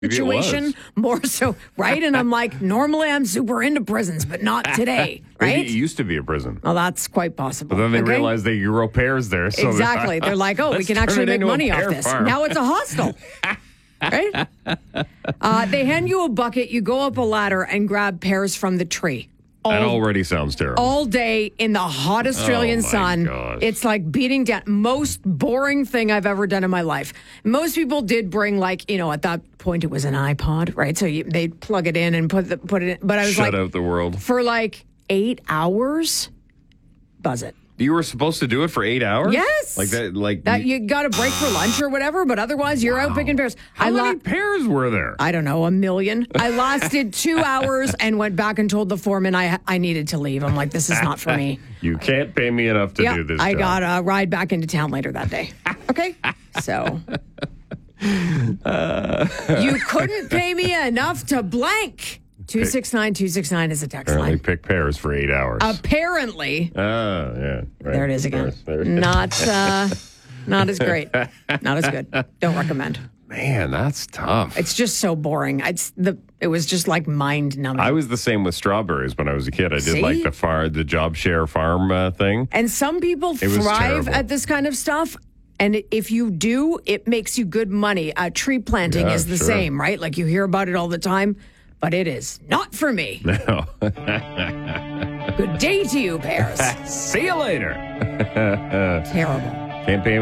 Maybe it situation was. more so, right? And I'm like, normally I'm super into prisons, but not today, Maybe right? it used to be a prison. Well, that's quite possible. But then they okay? realized they grow pears there. So Exactly. They're like, oh, we let's can turn actually it make into a money off pear this. farm. Now it's a hostel. Right? They hand you a bucket, you go up a ladder and grab pears from the tree. That already sounds terrible. All day in the hot Australian Oh, my sun. gosh. It's like beating down. Most boring thing I've ever done in my life. Most people did bring, like, at that point it was an iPod, right? So they'd plug it in and put it in. But I was Shut like, out the world. for like 8 hours, buzz it. You were supposed to do it for 8 hours? Yes. Like that? That you got a break for lunch or whatever, but otherwise you're out picking pears. How many pears were there? I don't know, 1 million. I lasted 2 hours and went back and told the foreman I needed to leave. I'm like, this is not for me. You can't pay me enough to do this I job. got a ride back into town later that day. Okay? So. You couldn't pay me enough to blank. 269-269 is a text Apparently line. pick pears for 8 hours. Apparently. Oh, yeah. Right. There it is again. There it is. Not as great. Not as good. Don't recommend. Man, that's tough. It's just so boring. It was just like mind numbing. I was the same with strawberries when I was a kid. I did See? like the job share farm thing. And some people was thrive terrible. at this kind of stuff. And if you do, it makes you good money. Tree planting Yeah, is the sure. same, right? Like you hear about it all the time, but it is not for me. No. Good day to you, pears. See you later. Terrible. Can't pay